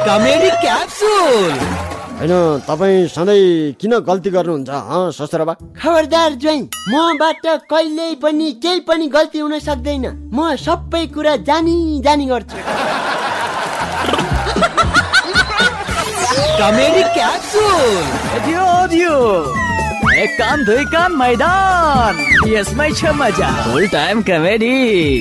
Comedy capsule. हैन तपाईँ सधैँ किन गल्ती गर्नुहुन्छ ससुराबा? खबरदार ज्वाइँ, मबाट कहिल्यै पनि केही पनि गल्ती हुन सक्दैन। म सबै कुरा जानी गर्छु। Comedy capsule. दियो एक कान दुई कान मैदान, यसमै छ मजा। फुल टाइम कमेडी।